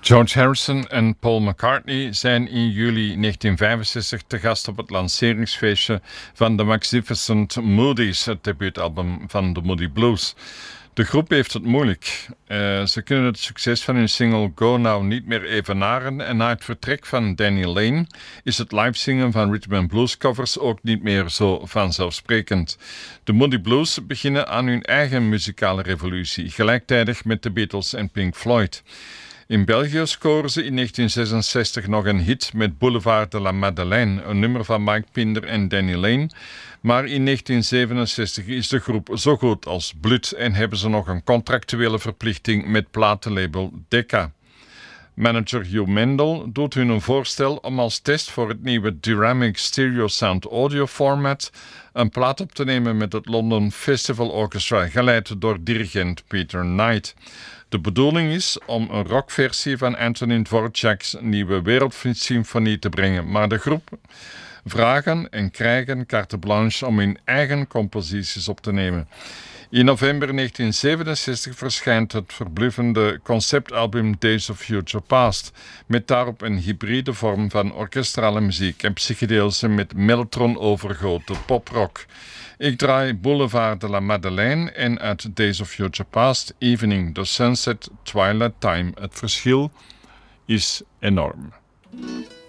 George Harrison en Paul McCartney zijn in juli 1965 te gast op het lanceringsfeestje van The Magnificent Moodies, het debuutalbum van de Moody Blues. De groep heeft het moeilijk. Ze kunnen het succes van hun single Go Now niet meer evenaren en na het vertrek van Danny Lane is het live zingen van rhythm and blues covers ook niet meer zo vanzelfsprekend. De Moody Blues beginnen aan hun eigen muzikale revolutie, gelijktijdig met de Beatles en Pink Floyd. In België scoren ze in 1966 nog een hit met Boulevard de la Madeleine, een nummer van Mike Pinder en Danny Lane. Maar in 1967 is de groep zo goed als blut en hebben ze nog een contractuele verplichting met platenlabel Decca. Manager Hugh Mendel doet hun een voorstel om als test voor het nieuwe Dynamic Stereo Sound Audio Format een plaat op te nemen met het London Festival Orchestra, geleid door dirigent Peter Knight. De bedoeling is om een rockversie van Antonin Dvorak's nieuwe Wereldsymfonie te brengen, maar de groep vragen en krijgen carte blanche om hun eigen composities op te nemen. In november 1967 verschijnt het verbluffende conceptalbum Days of Future Past, met daarop een hybride vorm van orkestrale muziek en psychedeelse met mellotron overgoten poprock. Ik draai Boulevard de la Madeleine en uit Days of Future Past, Evening, the Sunset, Twilight Time. Het verschil is enorm.